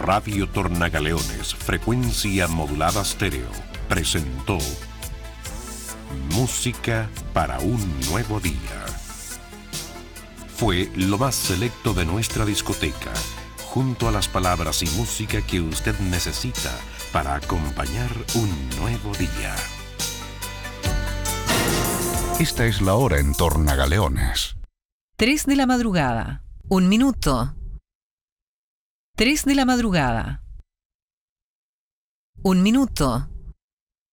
Radio Tornagaleones, frecuencia modulada estéreo, presentó Música para un nuevo día. Fue lo más selecto de nuestra discoteca, junto a las palabras y música que usted necesita para acompañar un nuevo día. Esta es la hora en Tornagaleones. 3 de la madrugada, 1 minuto. 3 de la madrugada, 1 minuto.